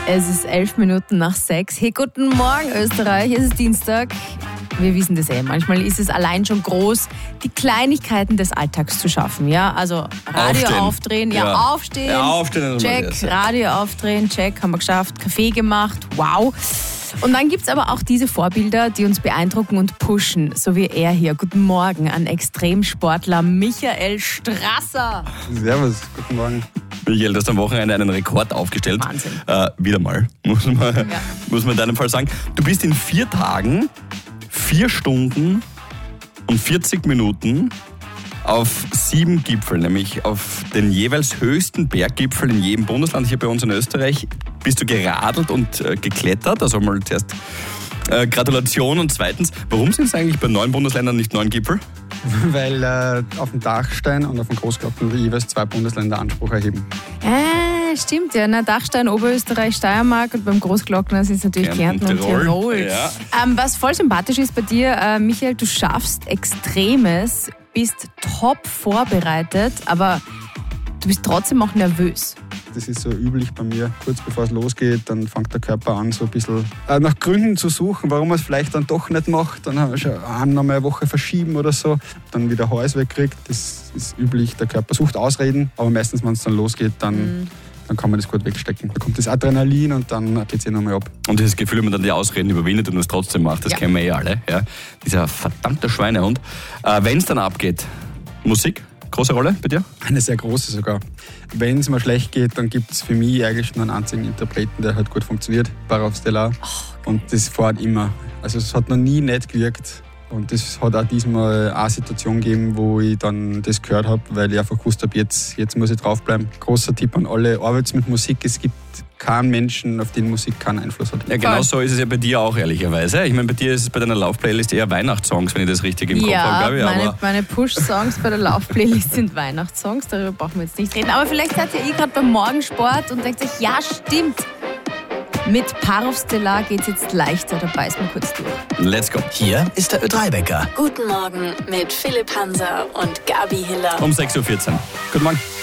Es ist 11:11. Hey, guten Morgen Österreich, es ist Dienstag. Wir wissen das manchmal ist es allein schon groß, die Kleinigkeiten des Alltags zu schaffen. Ja, also Radio aufdrehen, aufstehen, check, Radio aufdrehen, check, haben wir geschafft, Kaffee gemacht, wow. Und dann gibt es aber auch diese Vorbilder, die uns beeindrucken und pushen, so wie er hier. Guten Morgen an Extremsportler Michael Strasser. Servus, guten Morgen. Michael, du hast am Wochenende einen Rekord aufgestellt. Wahnsinn. Wieder mal, muss man in deinem Fall sagen. Du bist in 4 Tagen, 4 Stunden und 40 Minuten auf 7 Gipfeln, nämlich auf den jeweils höchsten Berggipfel in jedem Bundesland. Hier bei uns in Österreich bist du geradelt und geklettert. Also mal zuerst Gratulation und zweitens, warum sind es eigentlich bei 9 Bundesländern nicht 9 Gipfel? Weil auf dem Dachstein und auf dem Großglockner jeweils 2 Bundesländer Anspruch erheben. Stimmt, ja. Dachstein, Oberösterreich, Steiermark und beim Großglockner sind es natürlich Kärnten und Tirol. Ja. Was voll sympathisch ist bei dir, Michael, du schaffst Extremes, bist top vorbereitet, aber du bist trotzdem auch nervös. Das ist so üblich bei mir. Kurz bevor es losgeht, dann fängt der Körper an, so ein bisschen nach Gründen zu suchen, warum er es vielleicht dann doch nicht macht. Dann haben wir schon noch mal eine Woche verschieben oder so. Dann wieder Hals wegkriegt. Das ist üblich. Der Körper sucht Ausreden, aber meistens, wenn es dann losgeht, dann kann man das gut wegstecken. Da kommt das Adrenalin und dann geht es nochmal ab. Und dieses Gefühl, wenn man dann die Ausreden überwindet und es trotzdem macht, das kennen wir alle. Ja? Dieser verdammte Schweinehund. Wenn es dann abgeht, Musik? Große Rolle bei dir? Eine sehr große sogar. Wenn es mal schlecht geht, dann gibt es für mich eigentlich nur einen einzigen Interpreten, der halt gut funktioniert, Parov Stelar. Und das fährt immer. Also es hat noch nie nicht gewirkt. Und es hat auch diesmal eine Situation gegeben, wo ich dann das gehört habe, weil ich einfach gewusst habe, jetzt muss ich draufbleiben. Großer Tipp an alle, arbeitet mit Musik. Es gibt keinen Menschen, auf den Musik keinen Einfluss hat. Ja, genau so ist es ja bei dir auch, ehrlicherweise. Ich meine, bei dir ist es bei deiner Laufplaylist eher Weihnachtssongs, wenn ich das richtig im Kopf habe, glaube ich. Meine Push-Songs bei der Laufplaylist sind Weihnachtssongs, darüber brauchen wir jetzt nicht reden. Aber vielleicht seid ihr gerade beim Morgensport und denkt euch, ja stimmt, mit Parov Stelar geht es jetzt leichter, da beißen wir kurz durch. Let's go. Hier ist der Ö3-Wecker. Guten Morgen mit Philipp Hanser und Gabi Hiller. Um 6:14 Uhr. Guten Morgen.